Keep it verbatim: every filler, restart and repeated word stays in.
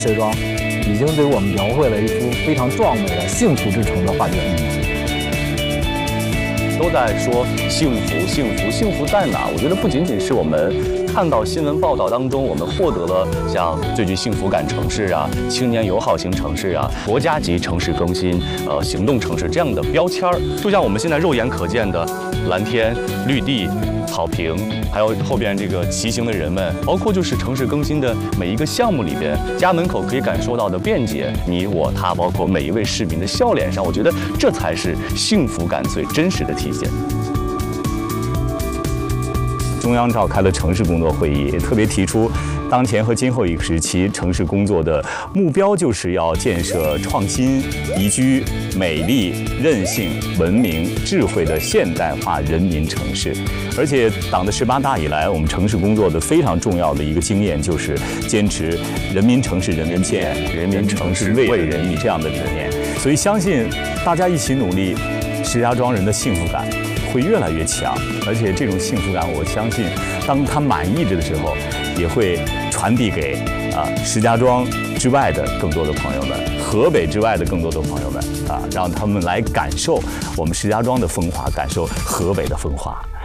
石家庄已经给我们描绘了一幅非常壮美的幸福之城的画卷。 都在说幸福，幸福，幸福在哪？我觉得不仅仅是我们看到新闻报道当中，我们获得了像最具幸福感城市啊、青年友好型城市啊、国家级城市更新、呃行动城市这样的标签儿。就像我们现在肉眼可见的蓝天、绿地、草坪，还有后边这个骑行的人们，包括就是城市更新的每一个项目里边，家门口可以感受到的便捷，你我他，包括每一位市民的笑脸上，我觉得这才是幸福感最真实的体现。 中央召开了城市工作会议，特别提出，当前和今后一个时期城市工作的目标就是要建设创新、宜居、美丽、韧性、文明、智慧的现代化人民城市。而且，党的十八大以来，我们城市工作的非常重要的一个经验就是坚持人民城市人民建、人民城市为人民这样的理念。所以，相信大家一起努力，石家庄人的幸福感会越来越强，而且这种幸福感，我相信，当他满意着的时候，也会传递给啊石家庄之外的更多的朋友们，河北之外的更多的朋友们啊，让他们来感受我们石家庄的风华，感受河北的风华。